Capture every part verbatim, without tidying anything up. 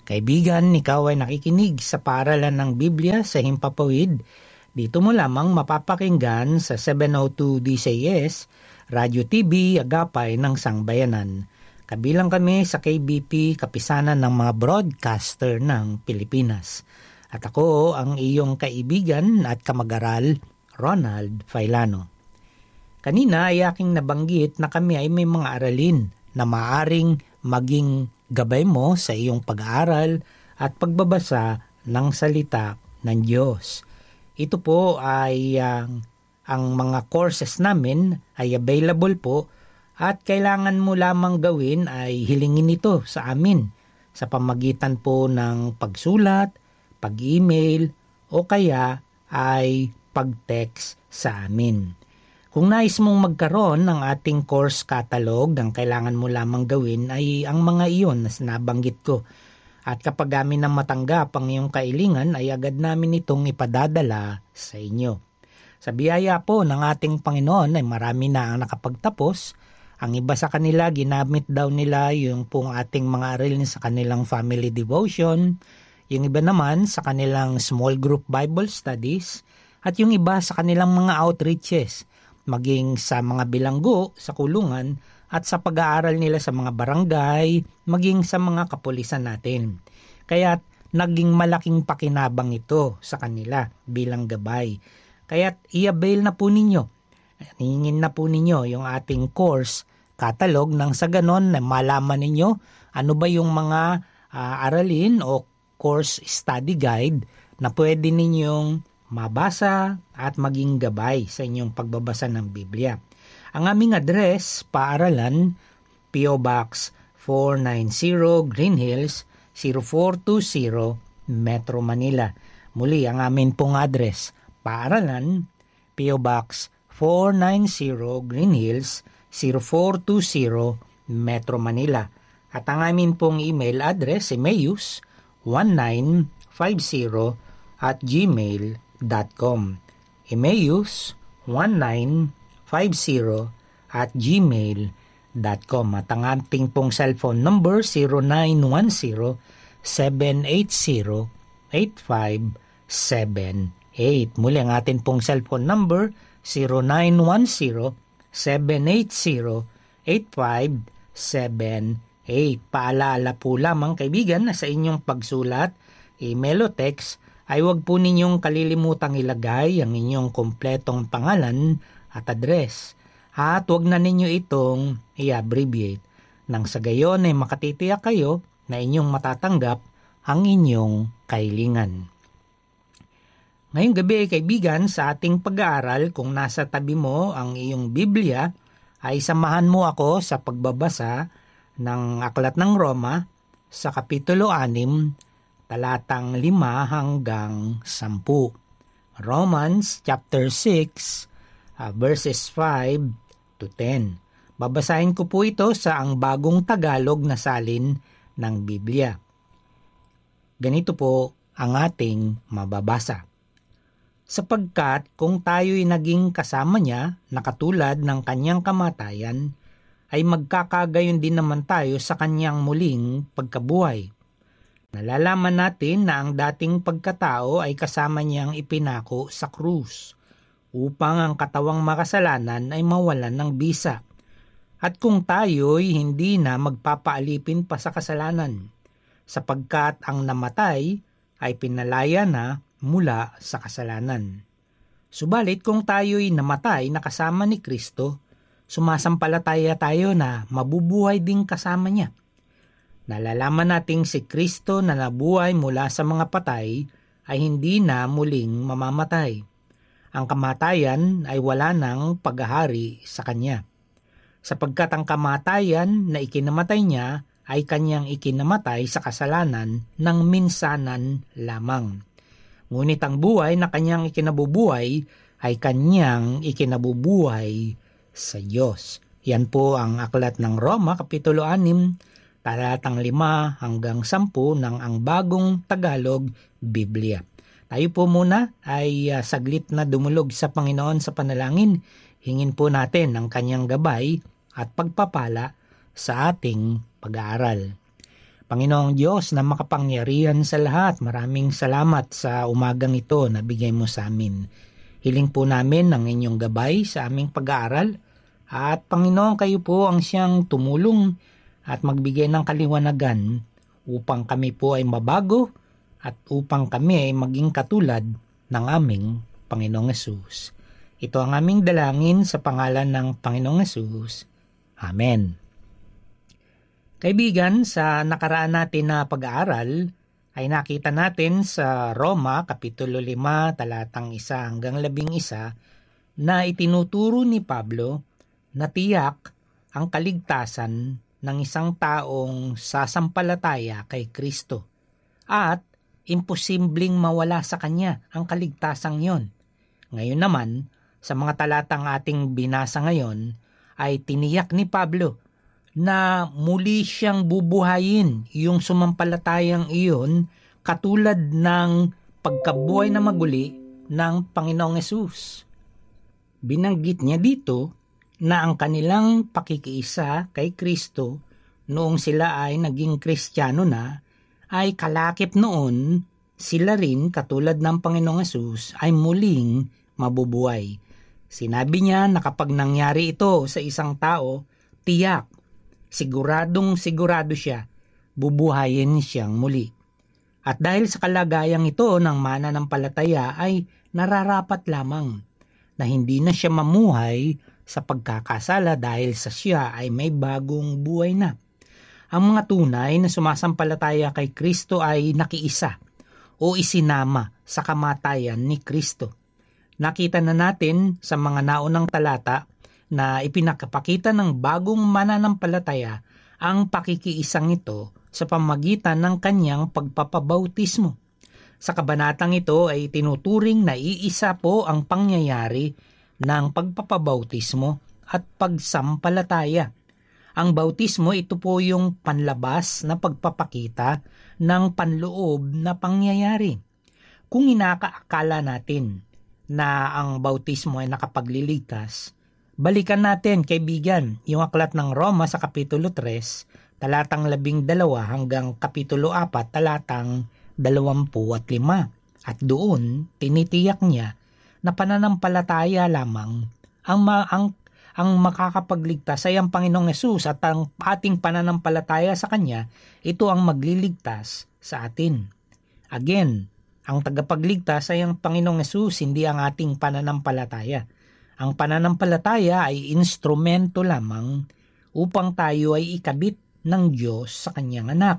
Kaibigan, ikaw ay nakikinig sa paaralan ng Biblia sa Himpapawid. Dito mo lamang mapapakinggan sa seven oh two D C S, Radio T V Agapay ng Sangbayanan. Kabilang kami sa K B P, Kapisanan ng mga Broadcaster ng Pilipinas. At ako ang iyong kaibigan at kamag-aral, Ronald Failano. Kanina ay aking nabanggit na kami ay may mga aralin na maaring maging gabay mo sa iyong pag-aaral at pagbabasa ng salita ng Diyos. Ito po ay uh, ang mga courses namin ay available po at kailangan mo lamang gawin ay hilingin ito sa amin sa pamagitan po ng pagsulat, pag-email o kaya ay pag-text sa amin. Kung nais mong magkaroon ng ating course catalog, ang kailangan mo lamang gawin ay ang mga iyon na sinabanggit ko. At kapag amin na matanggap ang iyong kailingan, ay agad namin itong ipadadala sa inyo. Sa biyaya po ng ating Panginoon ay marami na ang nakapagtapos. Ang iba sa kanila, ginamit daw nila yung pong ating mga aralin sa kanilang family devotion. Yung iba naman sa kanilang small group Bible studies. At yung iba sa kanilang mga outreaches, maging sa mga bilanggo, sa kulungan, at sa pag-aaral nila sa mga barangay, maging sa mga kapulisan natin. Kaya naging malaking pakinabang ito sa kanila bilang gabay. Kaya i-avail na po ninyo, hingin na po ninyo yung ating course catalog nang sa ganon na malaman ninyo ano ba yung mga uh, aralin o course study guide na pwede ninyong mabasa at maging gabay sa inyong pagbabasa ng Biblia. Ang aming address, paaralan, P O Box four ninety, Green Hills, zero four two zero, Metro Manila. Muli, ang amin pong address, paaralan, P O Box four ninety, Green Hills, zero four two zero, Metro Manila. At ang amin pong email address, emmaus one nine five zero at gmail dot com. Emmaus one nine five zero at gmail dot com. At ang ating pong cellphone number zero nine one zero seven eight zero eight five seven eight. Muli ang ating pong cellphone number zero nine one zero seven eight zero eight five seven eight. Paalala po lamang kaibigan na sa inyong pagsulat, email o text ay huwag po ninyong kalilimutang ilagay ang inyong kompletong pangalan at address. At huwag na ninyo itong i-abbreviate. Nang sa gayon ay makatitiyak kayo na inyong matatanggap ang inyong kailingan. Ngayong gabi kaibigan, sa ating pag-aaral, kung nasa tabi mo ang iyong Biblia, ay samahan mo ako sa pagbabasa ng Aklat ng Roma sa Kapitulo six, talatang lima hanggang sampu. Romans chapter six, uh, verses five to ten. Babasahin ko po ito sa ang bagong Tagalog na salin ng Biblia. Ganito po ang ating mababasa. Sapagkat kung tayo'y naging kasama niya na katulad ng kanyang kamatayan, ay magkakagayon din naman tayo sa kanyang muling pagkabuhay. Nalalaman natin na ang dating pagkatao ay kasama niyang ipinako sa krus upang ang katawang makasalanan ay mawalan ng bisa. At kung tayo'y hindi na magpapaalipin pa sa kasalanan, sapagkat ang namatay ay pinalaya na mula sa kasalanan. Subalit kung tayo'y namatay na kasama ni Kristo, sumasampalataya tayo na mabubuhay din kasama niya. Nalalaman nating si Kristo na nabuhay mula sa mga patay ay hindi na muling mamamatay. Ang kamatayan ay wala nang paghahari sa kanya. Sapagkat ang kamatayan na ikinamatay niya ay kanyang ikinamatay sa kasalanan ng minsanan lamang. Ngunit ang buhay na kanyang ikinabubuhay ay kanyang ikinabubuhay sa Diyos. Yan po ang Aklat ng Roma, Kapitulo six, talatang lima hanggang sampu ng ang bagong Tagalog Biblia. Tayo po muna ay uh, saglit na dumulog sa Panginoon sa panalangin. Hingin po natin ang kanyang gabay at pagpapala sa ating pag-aaral. Panginoong Diyos na makapangyarihan sa lahat, maraming salamat sa umagang ito na bigay mo sa amin. Hiling po namin ang inyong gabay sa aming pag-aaral at Panginoon, kayo po ang siyang tumulong at magbigay ng kaliwanagan upang kami po ay mabago at upang kami ay maging katulad ng aming Panginoong Hesus. Ito ang aming dalangin sa pangalan ng Panginoong Hesus. Amen. Kaibigan, sa nakaraan natin na pag-aaral ay nakita natin sa Roma Kapitulo lima talatang isa hanggang labing isa na itinuturo ni Pablo na tiyak ang kaligtasan ng isang taong sasampalataya kay Kristo at imposibleng mawala sa kanya ang kaligtasang yon. Ngayon naman, sa mga talatang ating binasa ngayon ay tiniyak ni Pablo na muli siyang bubuhayin yung sumampalatayang iyon katulad ng pagkabuhay na maguli ng Panginoong Hesus. Binanggit niya dito na ang kanilang pakikiisa kay Kristo noong sila ay naging Kristiyano na ay kalakip noon sila rin katulad ng Panginoong Hesus ay muling mabubuhay. Sinabi niya na kapag nangyari ito sa isang tao, tiyak, siguradong sigurado siya, bubuhayin siyang muli. At dahil sa kalagayang ito ng mananampalataya ay nararapat lamang na hindi na siya mamuhay sa pagkakasala dahil sa siya ay may bagong buhay na. Ang mga tunay na sumasampalataya kay Kristo ay nakiisa o isinama sa kamatayan ni Kristo. Nakita na natin sa mga naunang talata na ipinakapakita ng bagong mananampalataya ang pakikiisang ito sa pamagitan ng kanyang pagpapabautismo. Sa kabanatang ito ay tinuturing na iisa po ang pangyayari ng pagpapabautismo at pagsampalataya. Ang bautismo, ito po yung panlabas na pagpapakita ng panloob na pangyayari. Kung inakaakala natin na ang bautismo ay nakapagliligtas, balikan natin, kaibigan, yung aklat ng Roma sa Kapitulo tres, talatang labing dalawa hanggang Kapitulo apat, talatang dalawampu at lima. At doon, tinitiyak niya na pananampalataya lamang ang, ma- ang, ang makakapagligtas ay ang Panginoong Hesus at ang ating pananampalataya sa Kanya, ito ang magliligtas sa atin. Again, ang tagapagligtas ay ang Panginoong Hesus, hindi ang ating pananampalataya. Ang pananampalataya ay instrumento lamang upang tayo ay ikabit ng Diyos sa Kanyang anak,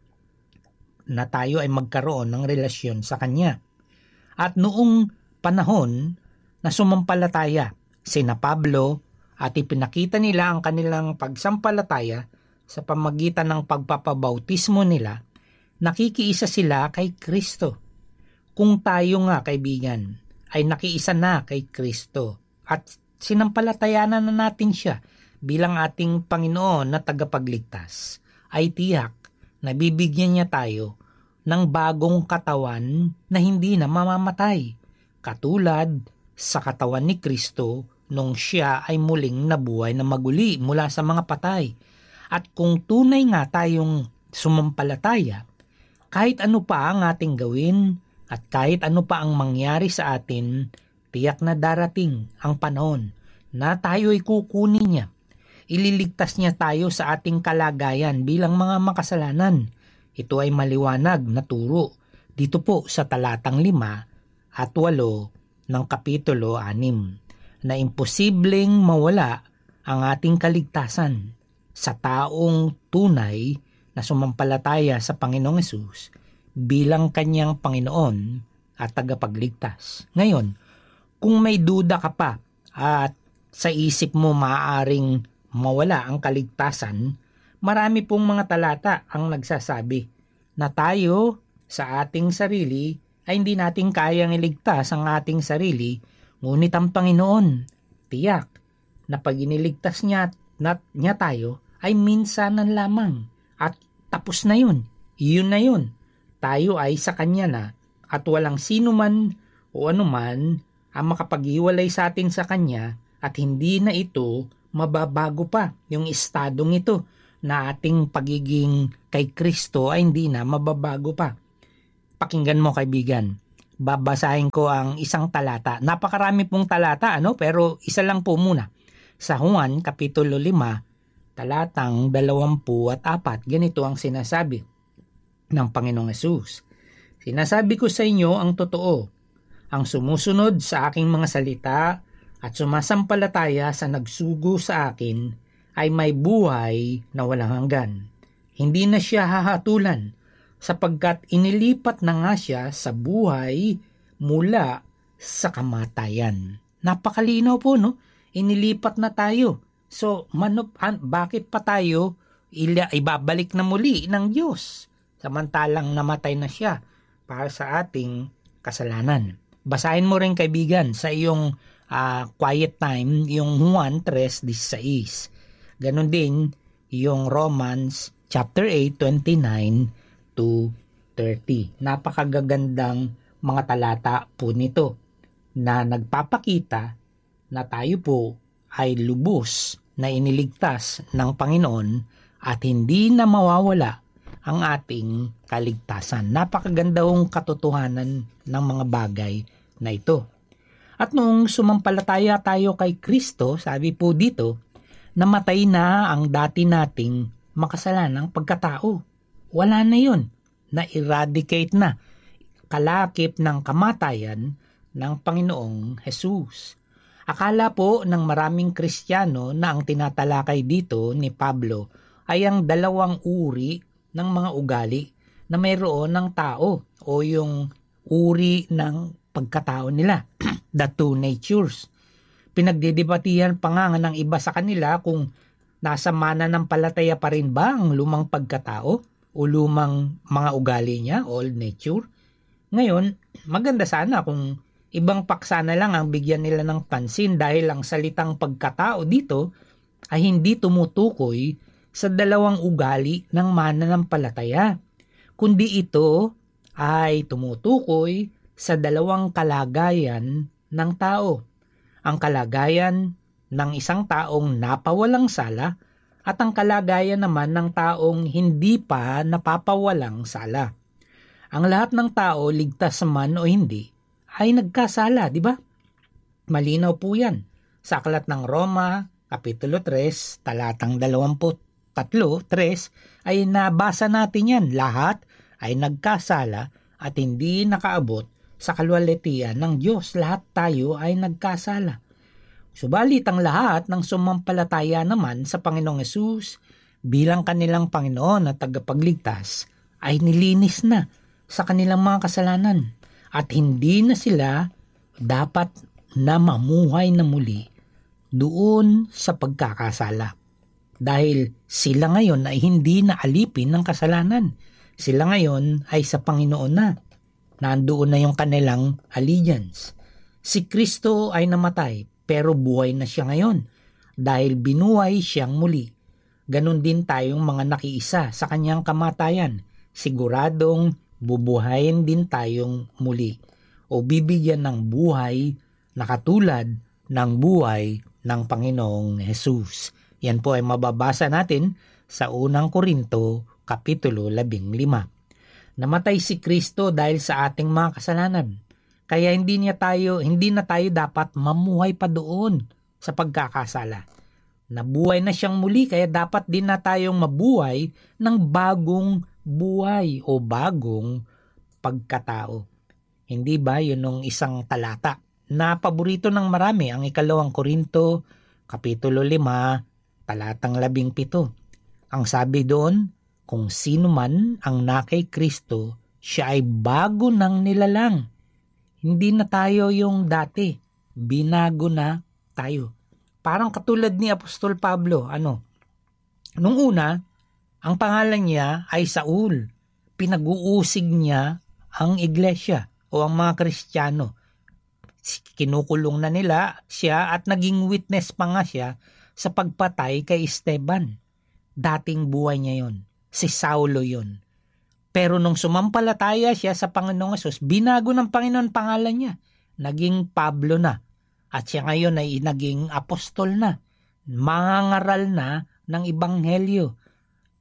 na tayo ay magkaroon ng relasyon sa Kanya. At noong panahon na sumampalataya sina Pablo at ipinakita nila ang kanilang pagsampalataya sa pamagitan ng pagpapabautismo nila, nakikiisa sila kay Kristo. Kung tayo nga, kaibigan, ay nakiisa na kay Kristo at sinampalatayanan na natin siya bilang ating Panginoon na tagapagligtas, ay tiyak na bibigyan niya tayo ng bagong katawan na hindi na mamamatay, katulad sa katawan ni Kristo nung siya ay muling nabuhay na maguli mula sa mga patay. At kung tunay nga tayong sumampalataya, kahit ano pa ang ating gawin at kahit ano pa ang mangyari sa atin, tiyak na darating ang panahon na tayo ay kukunin niya. Ililigtas niya tayo sa ating kalagayan bilang mga makasalanan. Ito ay maliwanag na turo dito po sa talatang lima at walo ng Kapitulo anim, na imposibleng mawala ang ating kaligtasan sa taong tunay na sumampalataya sa Panginoong Hesus bilang kanyang Panginoon at tagapagligtas. Ngayon, kung may duda ka pa at sa isip mo maaaring mawala ang kaligtasan, marami pong mga talata ang nagsasabi na tayo sa ating sarili ay hindi natin kayang iligtas ang ating sarili, ngunit ang Panginoon, tiyak na pag iniligtas niya, na, niya tayo ay minsanan lamang at tapos na yun. Iyon na yun. Tayo ay sa Kanya na at walang sino man o anuman ang makapag-iwalay sa atin sa Kanya at hindi na ito mababago pa yung estadong ito na ating pagiging kay Kristo ay hindi na mababago pa. Pakinggan mo kaibigan, babasahin ko ang isang talata. Napakarami pong talata, ano? Pero isa lang po muna. Sa Juan, Kapitulo lima, talatang dalawampu at apat, ganito ang sinasabi ng Panginoong Hesus. Sinasabi ko sa inyo ang totoo. Ang sumusunod sa aking mga salita at sumasampalataya sa nagsugo sa akin ay may buhay na walang hanggan. Hindi na siya hahatulan sapagkat inilipat na nga siya sa buhay mula sa kamatayan. Napakalinaw po, no? Inilipat na tayo. So, manup, bakit pa tayo ila, ibabalik na muli ng Diyos? Samantalang namatay na siya para sa ating kasalanan. Basahin mo rin kaibigan sa iyong uh, quiet time, yung Juan three sixteen. Ganon din yung Romans chapter eight, twenty-nine to thirty. Napakagagandang mga talata po nito na nagpapakita na tayo po ay lubos na iniligtas ng Panginoon at hindi na mawawala ang ating kaligtasan. Napakaganda hong katotohanan ng mga bagay na ito. At noong sumampalataya tayo kay Kristo, sabi po dito, namatay na ang dati nating makasalanang pagkatao. Wala na yun. Na-eradicate na. Kalakip ng kamatayan ng Panginoong Hesus. Akala po ng maraming Kristiyano na ang tinatalakay dito ni Pablo ay ang dalawang uri ng mga ugali na mayroon ng tao o yung uri ng pagkatao nila, the two natures. Pinagdidebatihan pa nga ng iba sa kanila kung nasa mananampalataya pa rin ba ang lumang pagkatao o lumang mga ugali niya, old nature. Ngayon, maganda sana kung ibang paksa na lang ang bigyan nila ng pansin dahil ang salitang pagkatao dito ay hindi tumutukoy sa dalawang ugali ng mananampalataya, kundi ito ay tumutukoy sa dalawang kalagayan ng tao. Ang kalagayan ng isang taong napawalang sala at ang kalagayan naman ng taong hindi pa napapawalang sala. Ang lahat ng tao, ligtas man o hindi, ay nagkasala, di ba? Malinaw po yan. Sa aklat ng Roma, Kapitulo three, talatang dalawampu tatlo, three, ay nabasa natin yan. Lahat ay nagkasala at hindi nakaabot sa kaluwalhatian ng Diyos. Lahat tayo ay nagkasala. Subalit ang lahat ng sumampalataya naman sa Panginoong Hesus bilang kanilang Panginoon at tagapagligtas ay nilinis na sa kanilang mga kasalanan. At hindi na sila dapat na mamuhay na muli doon sa pagkakasala. Dahil sila ngayon ay hindi na alipin ng kasalanan. Sila ngayon ay sa Panginoon na. Nandoon na yung kanilang allegiance. Si Kristo ay namatay pero buhay na siya ngayon dahil binuhay siyang muli. Ganon din tayong mga nakiisa sa kanyang kamatayan. Siguradong bubuhayin din tayong muli o bibigyan ng buhay na katulad ng buhay ng Panginoong Hesus. Yan po ay mababasa natin sa unang Korinto, Kapitulo labinlima. Namatay si Kristo dahil sa ating mga kasalanan. Kaya hindi niya tayo, hindi na tayo dapat mamuhay pa doon sa pagkakasala. Nabuhay na siyang muli kaya dapat din na tayong mabuhay ng bagong buhay o bagong pagkatao. Hindi ba yun nung isang talata na paborito ng marami, ang ikalawang Korinto, Kapitulo lima, talatang labing pito. Ang sabi doon, kung sino man ang nakay Kristo, siya ay bago ng nilalang. Hindi na tayo yung dati, binago na tayo. Parang katulad ni Apostol Pablo, ano? Nung una, ang pangalan niya ay Saul. Pinag-uusig niya ang iglesia o ang mga Kristiyano. Kinukulong na nila siya at naging witness pa nga siya sa pagpatay kay Esteban. Dating buhay niya yon. Si Saulo yon. Pero nung sumampalataya siya sa Panginoong Hesus, binago ng Panginoon pangalan niya. Naging Pablo na. At siya ngayon ay naging apostol na. Mangangaral na ng Ebanghelyo.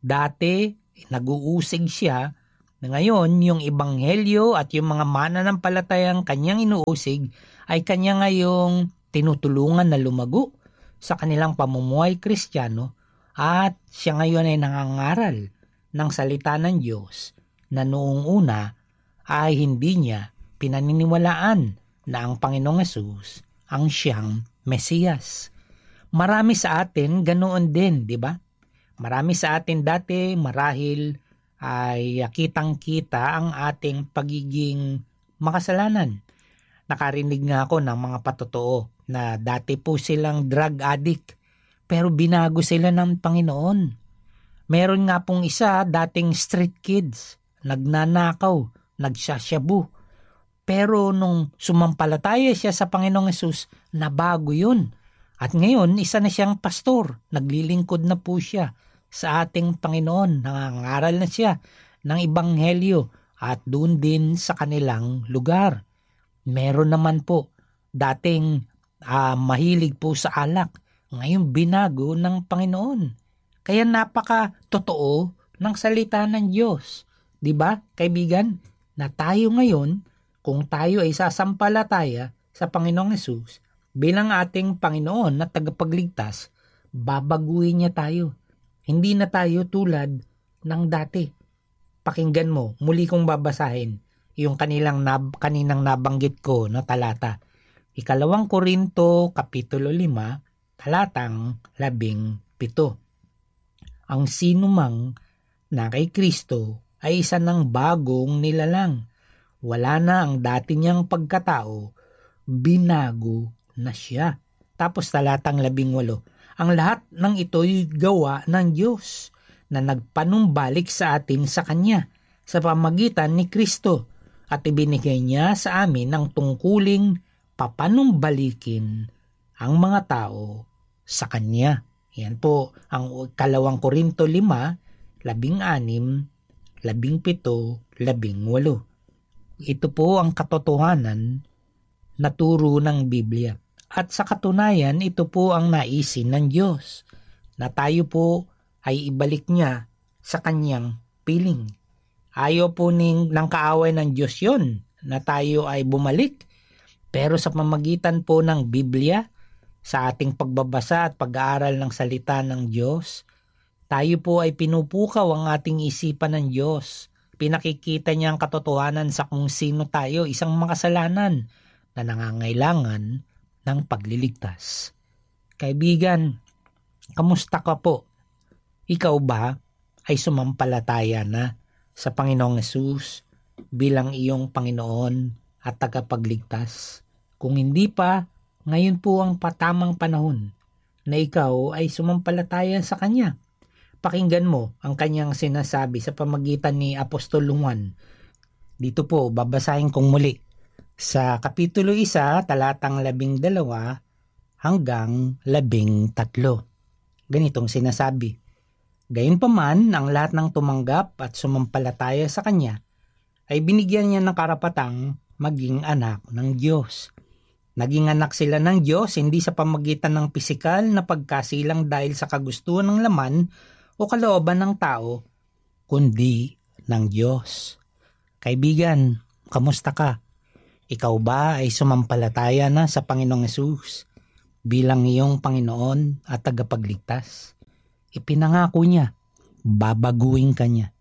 Dati, nag-uusig siya. Ngayon, yung ebanghelyo at yung mga mananampalatayang kanyang inuusig ay kanya ngayong tinutulungan na lumago sa kanilang pamumuhay Kristiyano at siya ngayon ay nangangaral ng salita ng Diyos na noong una ay hindi niya pinaniniwalaan na ang Panginoong Hesus ang siyang Mesiyas. Marami sa atin ganoon din, di ba? Marami sa atin dati marahil ay kitang-kita ang ating pagiging makasalanan. Nakarinig nga ako ng mga patotoo na dati po silang drug addict pero binago sila ng Panginoon. Meron nga pong isa dating street kids, nagnanakaw, nagsasyabu. Pero nung sumampalataya siya sa Panginoong Hesus, nabago yun. At ngayon, isa na siyang pastor, naglilingkod na po siya sa ating Panginoon, nangangaral na siya ng ebanghelyo at doon din sa kanilang lugar. Meron naman po dating uh, mahilig po sa alak, ngayon binago ng Panginoon. Kaya napaka totoo ng salita ng Diyos. 'Di ba, kaibigan? Na tayo ngayon, kung tayo ay sasampalataya sa Panginoong Hesus bilang ating Panginoon na tagapagligtas, babaguhin niya tayo. Hindi na tayo tulad ng dati. Pakinggan mo, muli kong babasahin yung kanilang nab, kaninang nabanggit ko na talata. Ikalawang Korinto, Kapitulo lima, talatang labing pito. Ang sinumang na kay Kristo ay isa ng bagong nilalang. Wala na ang dati niyang pagkatao, binago na siya. Tapos talatang labing walo. Ang lahat ng ito'y gawa ng Diyos na nagpanumbalik sa atin sa Kanya sa pamagitan ni Kristo at ibinigay niya sa amin ang tungkuling papanumbalikin ang mga tao sa Kanya. Yan po ang kalawang Korinto lima, labing anim, labing pito, labing walo. Ito po ang katotohanan na turo ng Biblia. At sa katunayan, ito po ang naisin ng Diyos, na tayo po ay ibalik niya sa kanyang piling. Ayaw po ning, ng kaaway ng Diyos yon na tayo ay bumalik. Pero sa pamagitan po ng Biblia, sa ating pagbabasa at pag-aaral ng salita ng Diyos, tayo po ay pinupukaw ang ating isipan ng Diyos. Pinakikita niya ang katotohanan sa kung sino tayo, isang makasalanan na nangangailangan ng pagliligtas. Kaibigan, kamusta ka po? Ikaw ba ay sumampalataya na sa Panginoong Hesus bilang iyong Panginoon at tagapagligtas? Kung hindi pa, ngayon po ang patamang panahon na ikaw ay sumampalataya sa Kanya. Pakinggan mo ang Kanyang sinasabi sa pamagitan ni Apostol Juan. Dito po, babasahin kong muli. Sa Kapitulo one, talatang labing dalawa hanggang labing tatlo. Ganitong sinasabi. Gayunpaman, ang lahat ng tumanggap at sumampalataya sa Kanya ay binigyan niya ng karapatang maging anak ng Diyos. Naging anak sila ng Diyos hindi sa pamagitan ng pisikal na pagkasilang dahil sa kagustuhan ng laman o kalooban ng tao, kundi ng Diyos. Kaibigan, kamusta ka? Ikaw ba ay sumampalataya na sa Panginoong Hesus bilang iyong Panginoon at tagapagligtas? Ipinangako niya, babaguhin ka niya.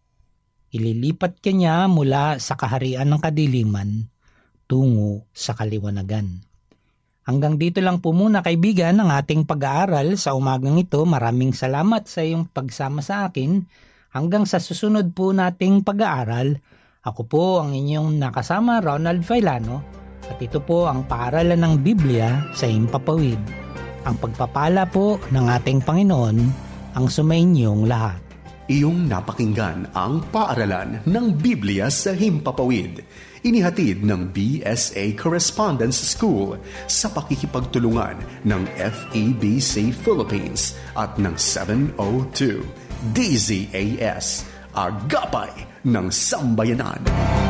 Ililipat ka niya mula sa kaharian ng kadiliman tungo sa kaliwanagan. Hanggang dito lang po muna kaibigan ang ating pag-aaral sa umagang ito. Maraming salamat sa iyong pagsama sa akin. Hanggang sa susunod po nating pag-aaral. Ako po ang inyong nakasama, Ronald Failano, at ito po ang paaralan ng Biblia sa Himpapawid. Ang pagpapala po ng ating Panginoon ang sumainyong lahat. Iyong napakinggan ang paaralan ng Biblia sa Himpapawid. Inihatid ng B S A Correspondence School sa pakikipagtulungan ng F E B C Philippines at ng seven oh two D Z A S, Agapay ng Sambayanan.